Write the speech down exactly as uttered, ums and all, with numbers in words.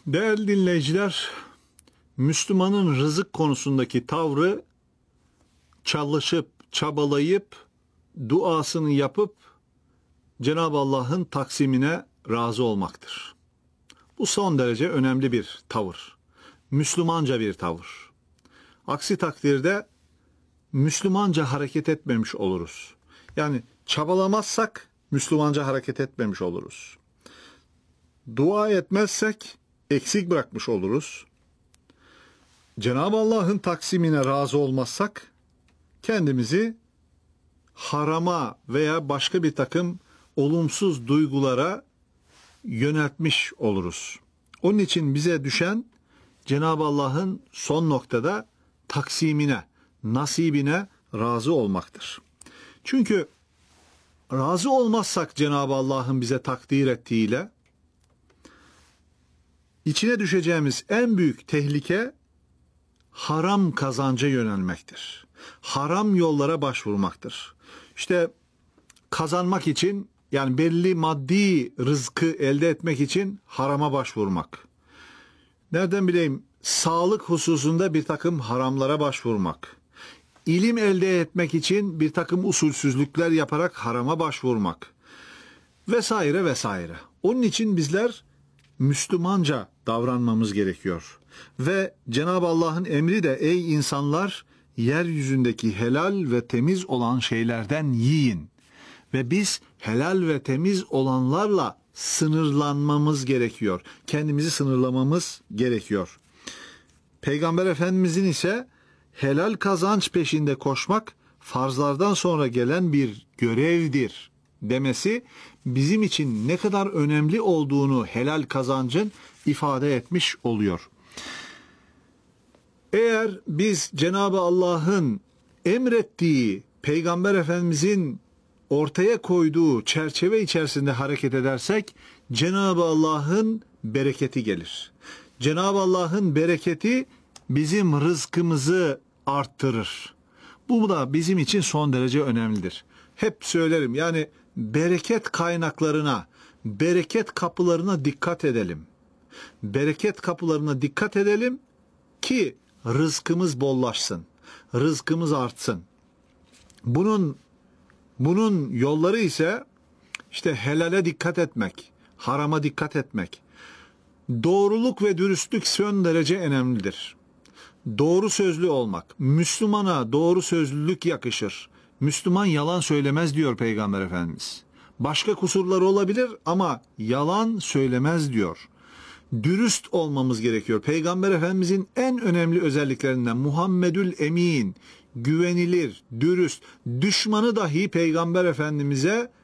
Değerli dinleyiciler, Müslümanın rızık konusundaki tavrı çalışıp, çabalayıp, duasını yapıp Cenab-ı Allah'ın taksimine razı olmaktır. Bu son derece önemli bir tavır. Müslümanca bir tavır. Aksi takdirde Müslümanca hareket etmemiş oluruz. Yani çabalamazsak Müslümanca hareket etmemiş oluruz. Dua etmezsek eksik bırakmış oluruz. Cenab-ı Allah'ın taksimine razı olmazsak kendimizi harama veya başka bir takım olumsuz duygulara yöneltmiş oluruz. Onun için bize düşen Cenab-ı Allah'ın son noktada taksimine, nasibine razı olmaktır. Çünkü razı olmazsak Cenab-ı Allah'ın bize takdir ettiğiyle içine düşeceğimiz en büyük tehlike haram kazanca yönelmektir. Haram yollara başvurmaktır. İşte kazanmak için, yani belli maddi rızkı elde etmek için harama başvurmak. Nereden bileyim, sağlık hususunda bir takım haramlara başvurmak. İlim elde etmek için bir takım usulsüzlükler yaparak harama başvurmak. Vesaire vesaire. Onun için bizler Müslümanca davranmamız gerekiyor. Ve Cenab-ı Allah'ın emri de ey insanlar, yeryüzündeki helal ve temiz olan şeylerden yiyin. Ve biz helal ve temiz olanlarla sınırlanmamız gerekiyor. Kendimizi sınırlamamız gerekiyor. Peygamber Efendimizin ise helal kazanç peşinde koşmak farzlardan sonra gelen bir görevdir demesi bizim için ne kadar önemli olduğunu helal kazancın ifade etmiş oluyor. Eğer biz Cenab-ı Allah'ın emrettiği, Peygamber Efendimizin ortaya koyduğu çerçeve içerisinde hareket edersek Cenab-ı Allah'ın bereketi gelir. Cenab-ı Allah'ın bereketi bizim rızkımızı arttırır. Bu da bizim için son derece önemlidir. Hep söylerim, yani bereket kaynaklarına, bereket kapılarına dikkat edelim. Bereket kapılarına dikkat edelim ki rızkımız bollaşsın, rızkımız artsın. Bunun bunun yolları ise işte helale dikkat etmek, harama dikkat etmek. Doğruluk ve dürüstlük son derece önemlidir. Doğru sözlü olmak, Müslümana doğru sözlülük yakışır. Müslüman yalan söylemez diyor Peygamber Efendimiz. Başka kusurları olabilir ama yalan söylemez diyor. Dürüst olmamız gerekiyor. Peygamber Efendimizin en önemli özelliklerinden Muhammedül Emin, güvenilir, dürüst, düşmanı dahi Peygamber Efendimiz'e